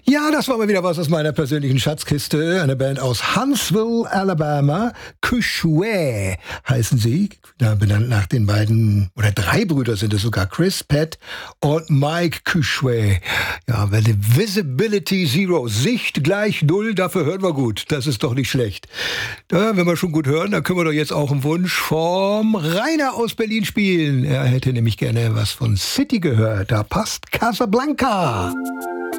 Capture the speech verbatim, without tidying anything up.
Ja, das war mal wieder was aus meiner persönlichen Schatzkiste. Eine Band aus Huntsville, Alabama. Cushway heißen sie. Benannt nach den beiden, oder drei Brüder sind es sogar. Chris, Pat und Mike Cushway. Ja, weil die Visibility Zero, Sicht gleich Null, dafür hören wir gut. Das ist doch nicht schlecht. Ja, wenn wir schon gut hören, dann können wir doch jetzt auch einen Wunsch vom Rainer aus Berlin spielen. Er hätte nämlich gerne was von City gehört. Da passt Casablanca.